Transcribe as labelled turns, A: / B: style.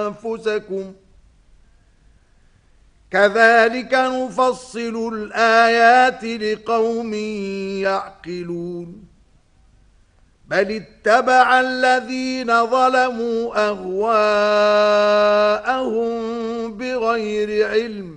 A: أنفسكم كذلك نفصل الآيات لقوم يعقلون بل اتبع الذين ظلموا أهواءهم بغير علم